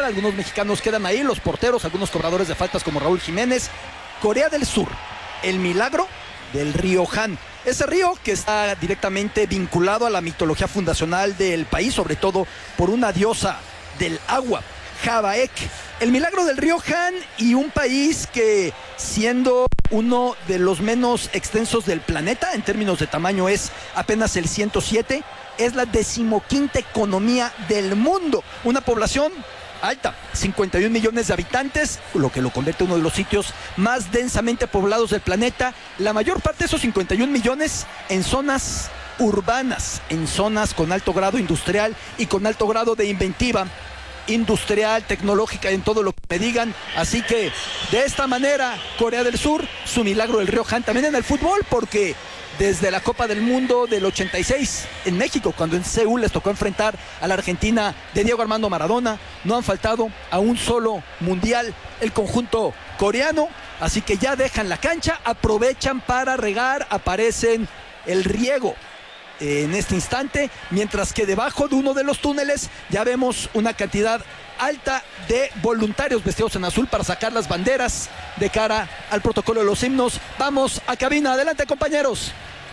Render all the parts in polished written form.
algunos mexicanos quedan ahí, los porteros, algunos cobradores de faltas como Raúl Jiménez. Corea del Sur, el milagro del río Han. Ese río que está directamente vinculado a la mitología fundacional del país, sobre todo por una diosa del agua, Jabaek. El milagro del río Han, y un país que, siendo uno de los menos extensos del planeta, en términos de tamaño es apenas el 107, es la 15ª economía del mundo. Una población alta, 51 millones de habitantes, lo que lo convierte en uno de los sitios más densamente poblados del planeta. La mayor parte de esos 51 millones en zonas urbanas, en zonas con alto grado industrial y con alto grado de inventiva industrial, tecnológica, en todo lo que me digan. Así que de esta manera Corea del Sur, su milagro del río Han. También en el fútbol, porque desde la Copa del Mundo del 86 en México, cuando en Seúl les tocó enfrentar a la Argentina de Diego Armando Maradona, no han faltado a un solo mundial el conjunto coreano. Así que ya dejan la cancha, aprovechan para regar, aparecen el riego en este instante, mientras que debajo de uno de los túneles ya vemos una cantidad alta de voluntarios vestidos en azul para sacar las banderas de cara al protocolo de los himnos. Vamos a cabina, adelante compañeros.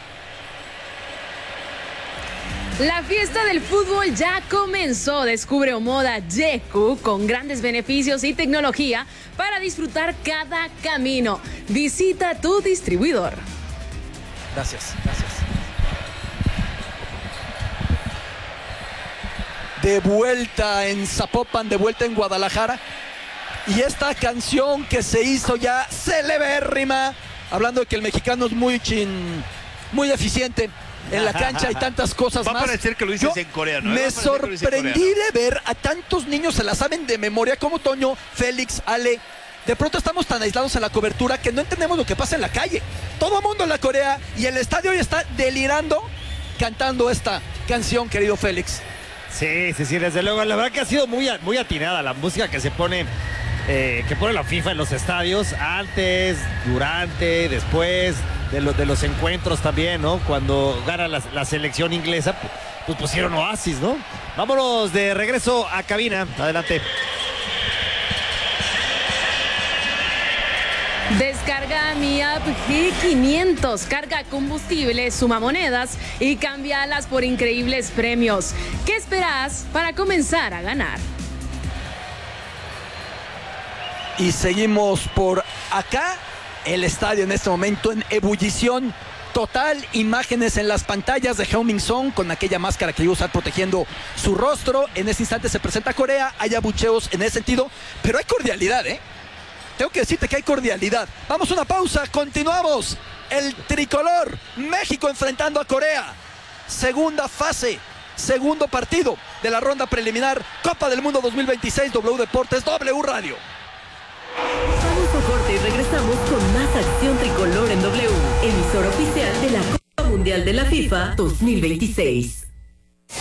La fiesta del fútbol ya comenzó. Descubre Omoda Yeku con grandes beneficios y tecnología para disfrutar cada camino. Visita tu distribuidor. Gracias, gracias. De vuelta en Zapopan, de vuelta en Guadalajara. Y esta canción que se hizo ya celebérrima, hablando de que el mexicano es muy eficiente en la cancha y tantas cosas más. Va a parecer que lo dices en coreano. Me sorprendí de ver a tantos niños, se la saben de memoria, como Toño, Félix, Ale. De pronto estamos tan aislados en la cobertura que no entendemos lo que pasa en la calle. Todo el mundo en la Corea y el estadio ya está delirando cantando esta canción, querido Félix. Sí, desde luego. La verdad que ha sido muy atinada la música que se pone, que pone la FIFA en los estadios, antes, durante, después de los encuentros también, ¿no? Cuando gana la selección inglesa, pues pusieron Oasis, ¿no? Vámonos de regreso a cabina. Adelante. Descarga mi app G500, carga combustible, suma monedas y cámbialas por increíbles premios. ¿Qué esperas para comenzar a ganar? Y seguimos por acá, el estadio en este momento en ebullición total, imágenes en las pantallas de Heung-min Son con aquella máscara que iba a usar protegiendo su rostro. En este instante se presenta Corea, hay abucheos en ese sentido, pero hay cordialidad, ¿eh? Tengo que decirte que hay cordialidad. Vamos a una pausa, continuamos. El tricolor, México enfrentando a Corea. Segunda fase, segundo partido de la ronda preliminar, Copa del Mundo 2026, W Deportes, W Radio. Vamos a corte y regresamos con más acción tricolor en W, emisora oficial de la Copa Mundial de la FIFA 2026.